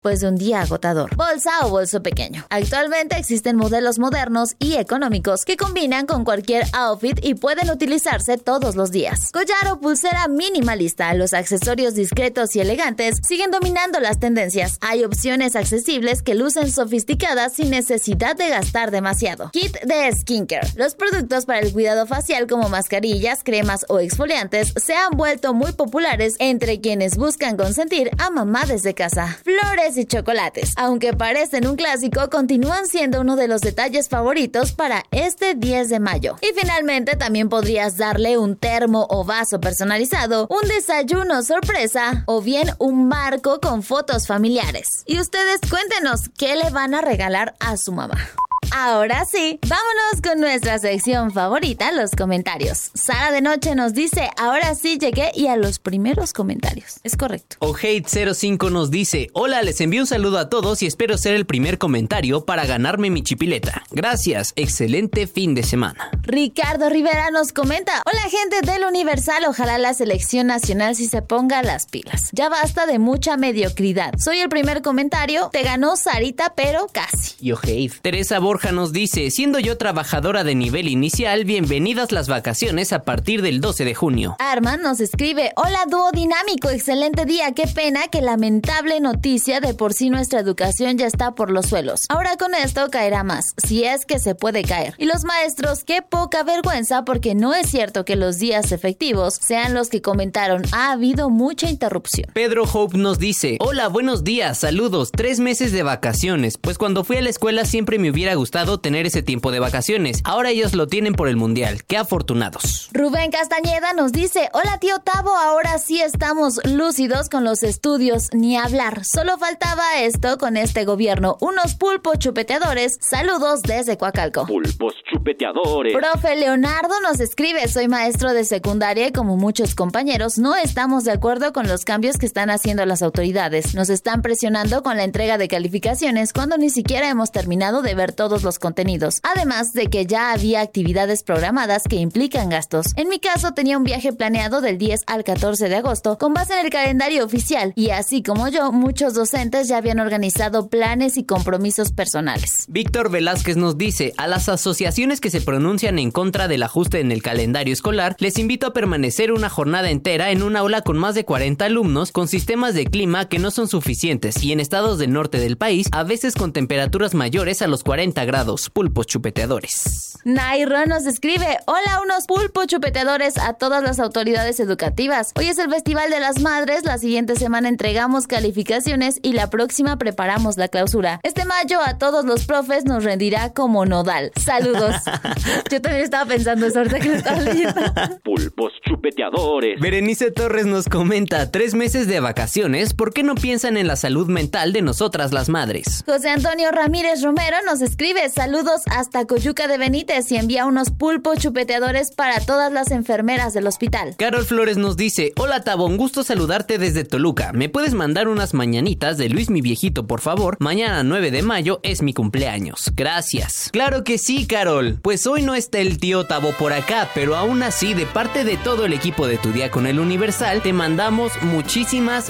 después de un día agotador. Bolsa o bolso pequeño. Actualmente existen modelos modernos y económicos que combinan con cualquier outfit y pueden utilizarse todos los días. Collar o pulsera minimalista. Los accesorios discretos y elegantes siguen dominando las tendencias. Hay opciones accesibles que lucen sofisticadas sin necesidad de gastar demasiado. Kit de skincare. Los productos para el cuidado facial como mascarillas, cremas o exfoliantes se han vuelto muy populares entre quienes buscan consentir a mamá desde casa. Flores y chocolates. Aunque parecen un clásico, continúan siendo uno de los detalles favoritos para este 10 de mayo. Y finalmente también podrías darle un termo o vaso personalizado, un desayuno sorpresa o bien un marco con fotos familiares. Y ustedes cuéntenos qué le van a regalar a su mamá. Ahora sí, vámonos con nuestra sección favorita, los comentarios. Sara de Noche nos dice, ahora sí llegué y a los primeros comentarios. Es correcto. Ohate05 nos dice, hola, les envío un saludo a todos y espero ser el primer comentario para ganarme mi chipileta. Gracias, excelente fin de semana. Ricardo Rivera nos comenta, hola gente del Universal, ojalá la selección nacional sí se ponga las pilas. Ya basta de mucha mediocridad. Soy el primer comentario, te ganó Sarita, pero casi. Y Ohate. Teresa Borja nos dice, siendo yo trabajadora de nivel inicial, bienvenidas las vacaciones a partir del 12 de junio. Arman nos escribe, hola dúo dinámico, excelente día, qué pena que lamentable noticia, de por sí nuestra educación ya está por los suelos. Ahora con esto caerá más, si es que se puede caer. Y los maestros, qué poca vergüenza, porque no es cierto que los días efectivos sean los que comentaron, ha habido mucha interrupción. Pedro Hope nos dice, hola, buenos días, saludos, 3 meses de vacaciones, pues cuando fui a la escuela siempre me hubiera gustado tener ese tiempo de vacaciones. Ahora ellos lo tienen por el mundial. ¡Qué afortunados! Rubén Castañeda nos dice, hola tío Tavo, ahora sí estamos lúcidos con los estudios, ni hablar. Solo faltaba esto con este gobierno. Unos pulpos chupeteadores. Saludos desde Coacalco. Pulpos chupeteadores. Profe Leonardo nos escribe, soy maestro de secundaria y como muchos compañeros no estamos de acuerdo con los cambios que están haciendo las autoridades. Nos están presionando con la entrega de calificaciones cuando ni siquiera hemos terminado de ver todos los contenidos, además de que ya había actividades programadas que implican gastos. En mi caso tenía un viaje planeado del 10 al 14 de agosto con base en el calendario oficial y así como yo, muchos docentes ya habían organizado planes y compromisos personales. Víctor Velázquez nos dice, a las asociaciones que se pronuncian en contra del ajuste en el calendario escolar, les invito a permanecer una jornada entera en un aula con más de 40 alumnos con sistemas de clima que no son suficientes y en estados del norte del país, a veces con temperaturas mayores a los 40 grados, pulpos chupeteadores. Nairo nos escribe, hola unos pulpos chupeteadores a todas las autoridades educativas. Hoy es el Festival de las Madres, la siguiente semana entregamos calificaciones y la próxima preparamos la clausura. Este mayo a todos los profes nos rendirá como nodal. Saludos. Yo también estaba pensando eso ahorita que lo estaba leyendo. Pulpos chupeteadores. Berenice Torres nos comenta, 3 meses de vacaciones, ¿por qué no piensan en la salud mental de nosotras las madres? José Antonio Ramírez Romero nos escribe, saludos hasta Coyuca de Benítez y envía unos pulpos chupeteadores para todas las enfermeras del hospital. Carol Flores nos dice, hola Tabo, un gusto saludarte desde Toluca. ¿Me puedes mandar unas mañanitas de Luis mi viejito, por favor? Mañana 9 de mayo es mi cumpleaños. Gracias. Claro que sí, Carol. Pues hoy no está el tío Tabo por acá, pero aún así, de parte de todo el equipo de Tu Día con el Universal, te mandamos muchísimas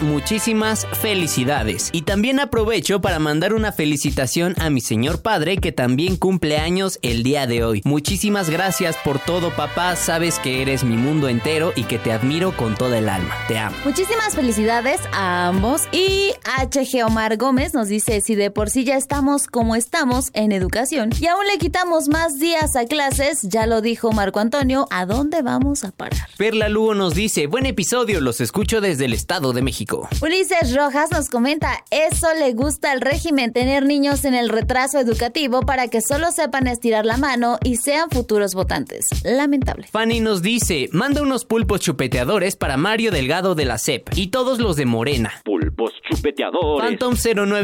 felicidades. Y también aprovecho para mandar una felicitación a mi señor padre, que también cumple años el día de hoy. Muchísimas gracias por todo, papá. Sabes que eres mi mundo entero y que te admiro con toda el alma. Te amo. Muchísimas felicidades a ambos. Y HG Omar Gómez nos dice, si de por sí ya estamos como estamos en educación y aún le quitamos más días a clases, ya lo dijo Marco Antonio, ¿a dónde vamos a parar? Perla Lugo nos dice, buen episodio, los escucho desde el Estado de México. Ulises Rojas nos comenta, eso le gusta al régimen, tener niños en el retraso educativo para que solo sepan estirar la mano y sean futuros votantes. Lamentable. Fanny nos dice, manda unos pulpos chupeteadores para Mario Delgado de la CEP y todos los de Morena. Pulpos chupeteadores. Phantom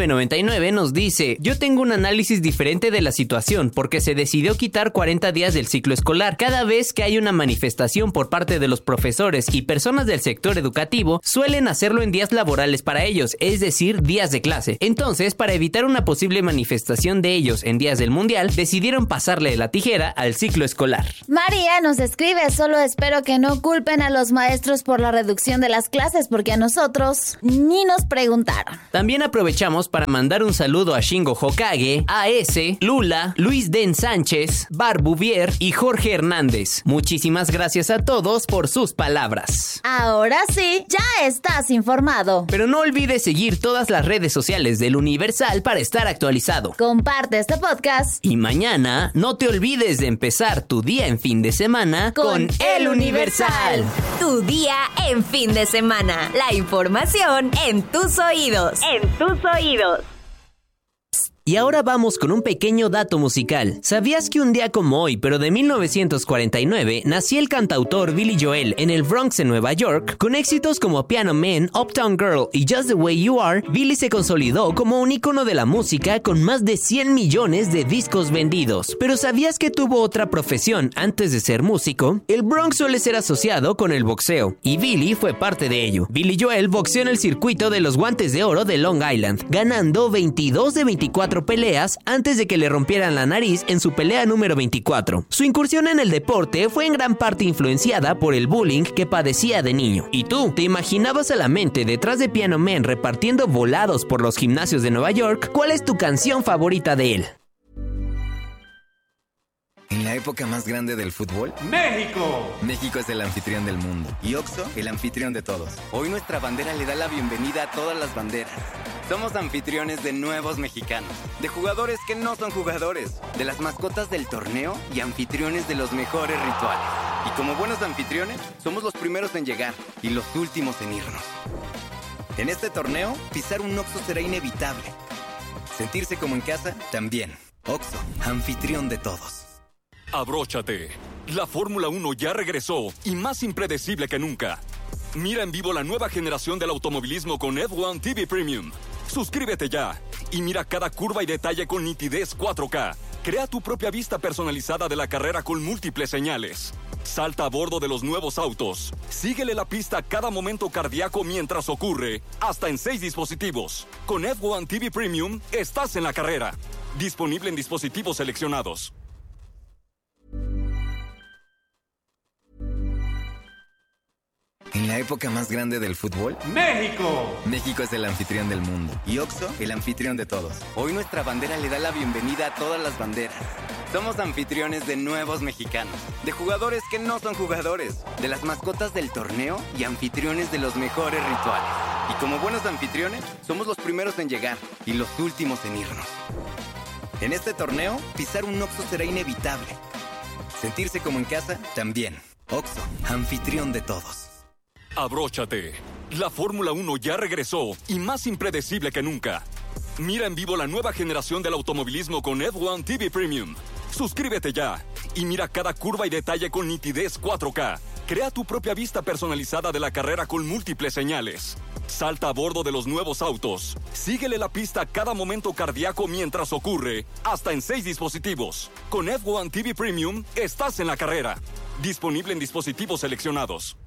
0999 nos dice, yo tengo un análisis diferente de la situación porque se decidió quitar 40 días del ciclo escolar. Cada vez que hay una manifestación por parte de los profesores y personas del sector educativo, suelen hacerlo en días laborales para ellos, es decir, días de clase. Entonces, para evitar una posible manifestación de ellos en días días del Mundial, decidieron pasarle la tijera al ciclo escolar. María nos escribe: solo espero que no culpen a los maestros por la reducción de las clases, porque a nosotros ni nos preguntaron. También aprovechamos para mandar un saludo a Shingo Hokage, AS, Lula, Luis Den Sánchez, Barbuvier y Jorge Hernández. Muchísimas gracias a todos por sus palabras. Ahora sí, ya estás informado. Pero no olvides seguir todas las redes sociales del Universal para estar actualizado. Comparte este podcast. Y mañana no te olvides de empezar tu día en fin de semana con El Universal. Tu día en fin de semana. La información en tus oídos. En tus oídos. Y ahora vamos con un pequeño dato musical. ¿Sabías que un día como hoy, pero de 1949, nació el cantautor Billy Joel en el Bronx, en Nueva York? Con éxitos como Piano Man, Uptown Girl y Just the Way You Are, Billy se consolidó como un ícono de la música con más de 100 millones de discos vendidos. ¿Pero sabías que tuvo otra profesión antes de ser músico? El Bronx suele ser asociado con el boxeo, y Billy fue parte de ello. Billy Joel boxeó en el circuito de los Guantes de Oro de Long Island, ganando 22 de 24 peleas antes de que le rompieran la nariz en su pelea número 24. Su incursión en el deporte fue en gran parte influenciada por el bullying que padecía de niño. ¿Y tú, te imaginabas a la mente detrás de Piano Man repartiendo volados por los gimnasios de Nueva York? ¿Cuál es tu canción favorita de él? En la época más grande del fútbol, ¡México! México es el anfitrión del mundo y OXXO el anfitrión de todos. Hoy nuestra bandera le da la bienvenida a todas las banderas. Somos anfitriones de nuevos mexicanos, de jugadores que no son jugadores, de las mascotas del torneo y anfitriones de los mejores rituales. Y como buenos anfitriones, somos los primeros en llegar y los últimos en irnos. En este torneo, pisar un OXXO será inevitable. Sentirse como en casa, también. OXXO, anfitrión de todos. Abróchate. La Fórmula 1 ya regresó y más impredecible que nunca. Mira en vivo la nueva generación del automovilismo con F1 TV Premium. Suscríbete ya y mira cada curva y detalle con nitidez 4K. Crea tu propia vista personalizada de la carrera con múltiples señales. Salta a bordo de los nuevos autos. Síguele la pista a cada momento cardíaco mientras ocurre, hasta en 6 dispositivos. Con F1 TV Premium estás en la carrera. Disponible en dispositivos seleccionados. En la época más grande del fútbol, ¡México! México es el anfitrión del mundo y OXXO el anfitrión de todos. Hoy nuestra bandera le da la bienvenida a todas las banderas. Somos anfitriones de nuevos mexicanos, de jugadores que no son jugadores, de las mascotas del torneo y anfitriones de los mejores rituales. Y como buenos anfitriones, somos los primeros en llegar y los últimos en irnos. En este torneo, pisar un OXXO será inevitable. Sentirse como en casa, también. OXXO, anfitrión de todos. Abróchate. La Fórmula 1 ya regresó y más impredecible que nunca. Mira en vivo la nueva generación del automovilismo con F1 TV Premium. Suscríbete ya y mira cada curva y detalle con nitidez 4K. Crea tu propia vista personalizada de la carrera con múltiples señales. Salta a bordo de los nuevos autos. Síguele la pista a cada momento cardíaco mientras ocurre, hasta en 6 dispositivos. Con F1 TV Premium estás en la carrera. Disponible en dispositivos seleccionados.